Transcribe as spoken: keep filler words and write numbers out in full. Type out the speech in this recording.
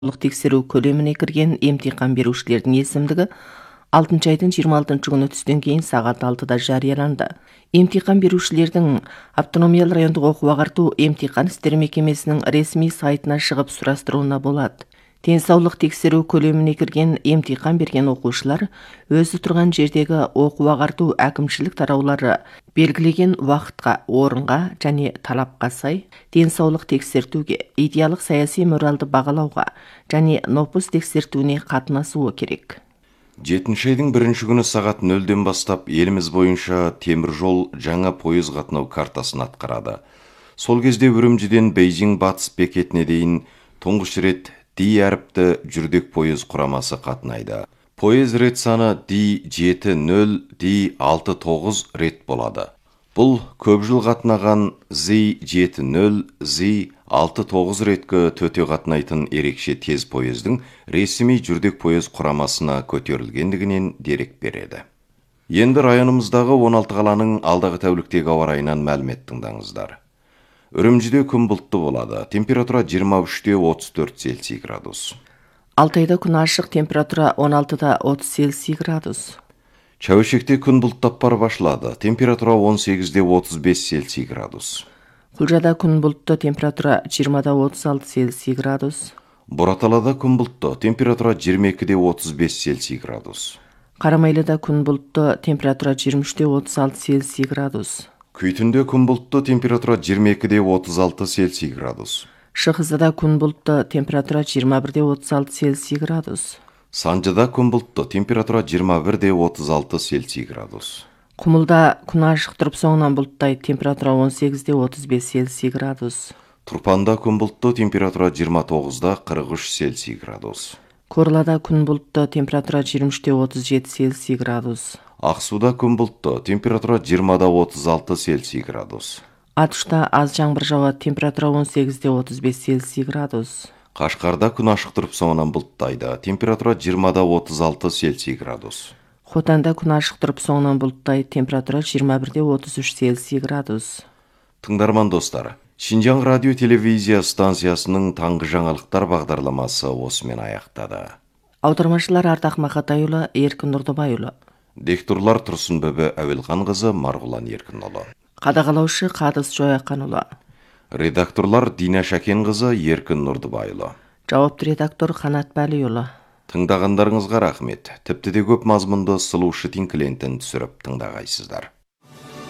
тексеру көлеміне кірген емтихан берушілердің есімдігі алтыншы айдың жиырма алтыншы күні түстен кейін сағат алтыда жарияланды. Емтихан берушілердің автономиялы райондық оқу-ағарту емтихан істері мекемесінің ресми сайтына шығып сұрастыруына болады. Денсаулық тексеру көлеміне кірген емтихан берген оқушылар өзі тұрған жердегі оқу-ағарту әкімшілік тараулары белгілеген уақытқа, орынға және талапқа сай денсаулық тексертуге, идеялық саяси моральды бағалауға және нопыс тексертуіне қатынасуы керек. жетінші айдың бірінші күні сағат нөлден бастап еліміз бойынша темір жол жаңа пойыз қатынау картасын атқарады. Сол кезде Үрімжіден Бейжің батыс бекетіне дейін тұңғыш рет Ди әріпті жүрдек пойыз құрамасы қатынайды. Пойыз рет саны Ди жеті нөл, Ди алты тоғыз рет болады. Бұл көп жыл қатынаған Зи жеті нөл, Зи алты тоғыз реткі төте қатынайтын ерекше тез пойыздың ресми жүрдек пойыз құрамасына көтерілгендігінен дерек береді. Енді районымыздағы он алты қаланың алдағы тәуліктегі ауа райынан мәлімет тыңдаңыздар. Үрімжіде күн бұлтты болады. Температура жиырма үште отыз төрт Цельсий градус. Алтайда күн ашық, температура он алтыда отыз Цельсий градус. Чәуешекте күн бұлттап бара башлады. Температура он сегізде отыз бес Цельсий градус. Құлжада күн бұлтты, температура жиырмада отыз алты Цельсий градус. Бұраталада күн бұлтты, температура жиырма екіде отыз бес Цельсий градус. Қарамайлыда күн бұлтты, температура жиырма үште отыз алты Цельсий градус. Күйтінде күн бұлтты, температура жиырма екіде отыз алты Цельсий градус. Шығызда күн бұлтты, температура жиырма бірде отыз алты Цельсий градус. Санжыда күн бұлтты, температура жиырма бірде отыз алты Цельсий градус. Құмылда күн ашық тұрып соңынан бұлттай, температура он сегізде отыз бес Цельсий градус. Тұрпанда күн бұлтты, температура жиырма тоғызда қырық үш Цельсий градус. Корлада күн бұлтты, температура жиырма үште отыз жеті Цельсий градус. Ақсуда күн бұлтты, температура жиырмада отыз алты Цельсий градус. Атышта аз жаңбыр жауады, температура он сегізде отыз бес Цельсий градус. Қашқарда күн ашық тұрып соңынан бұлттайды, температура жиырмада отыз алты Цельсий градус. Хотанда күн ашық тұрып соңынан бұлттай, температура жиырма бірде отыз үш Цельсий градус. Тыңдарман достар, Шинжаң радио телевизия станциясының таңғы жаңалықтар бағдарламасы осымен аяқтады. Аудармашылар Ардақ Мақатайұлы, Еркін Нұрдыбайұлы. Дикторлар Тұрсынбөбі Әуелханқызы, Марғұлан Еркінұлы. Қадағалаушы Қадыс Жояқанұлы. Редакторлар Дина Шәкенқызы, Еркін Нұрдыбайұлы. Жауапты редактор Қанат Бәлиұлы. Тыңдағандарыңызға рахмет. Тіпті де көп мазмұнды сұлу шытин клиентін түсіріп тыңдағайсыздар.